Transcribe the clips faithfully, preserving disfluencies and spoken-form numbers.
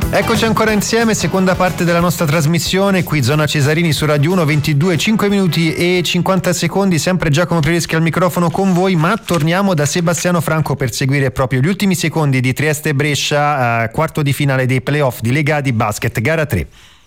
Eccoci ancora insieme, seconda parte della nostra trasmissione, qui Zona Cesarini su Radio uno, ventidue, cinque minuti e cinquanta secondi, sempre Giacomo Prieschi al microfono con voi, ma torniamo da Sebastiano Franco per seguire proprio gli ultimi secondi di Trieste Brescia, eh, quarto di finale dei playoff di Lega di basket, gara tre.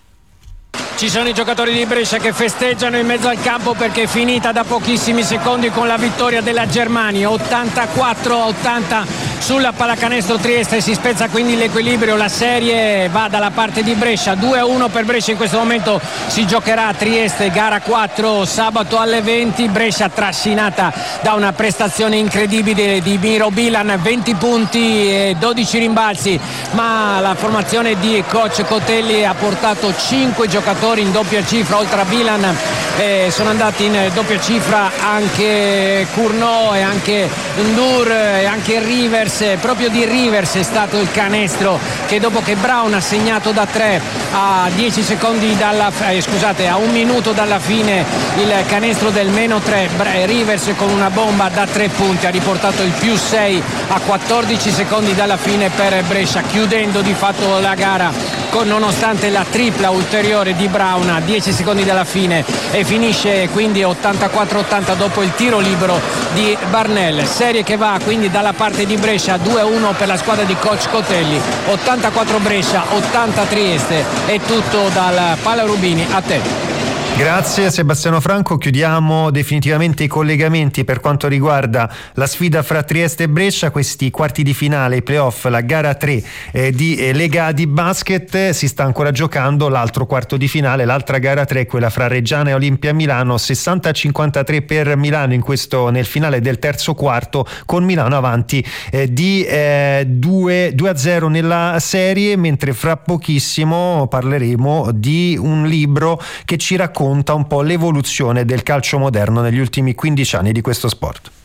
Ci sono i giocatori di Brescia che festeggiano in mezzo al campo perché è finita da pochissimi secondi con la vittoria della Germania, ottantaquattro a ottanta sulla pallacanestro Trieste, si spezza quindi l'equilibrio, la serie va dalla parte di Brescia, due a uno per Brescia. In questo momento si giocherà a Trieste, gara quattro, sabato alle venti. Brescia trascinata da una prestazione incredibile di Miro Bilan, venti punti e dodici rimbalzi, ma la formazione di coach Cotelli ha portato cinque giocatori in doppia cifra, oltre a Bilan eh, sono andati in doppia cifra anche Cournot e anche Ndur e anche Rivers. Proprio di Rivers è stato il canestro che, dopo che Brown ha segnato da tre a dieci secondi dalla eh, scusate a un minuto dalla fine il canestro del meno tre, Rivers con una bomba da tre punti ha riportato il più sei a quattordici secondi dalla fine per Brescia, chiudendo di fatto la gara con, nonostante la tripla ulteriore di Brown a dieci secondi dalla fine, e finisce quindi ottantaquattro ottanta dopo il tiro libero di Barnell. Serie che va quindi dalla parte di Brescia, due a uno per la squadra di coach Cotelli, ottantaquattro Brescia, ottanta Trieste. È tutto dal Pala Rubini, a te. Grazie Sebastiano Franco, chiudiamo definitivamente i collegamenti per quanto riguarda la sfida fra Trieste e Brescia, questi quarti di finale, i playoff, la gara tre eh, di eh, Lega di basket. Si sta ancora giocando l'altro quarto di finale, l'altra gara tre, quella fra Reggiana e Olimpia Milano, sessanta a cinquantatré per Milano in questo, nel finale del terzo quarto, con Milano avanti eh, di eh, due a zero nella serie, mentre fra pochissimo parleremo di un libro che ci racconta un po' l'evoluzione del calcio moderno negli ultimi quindici anni di questo sport.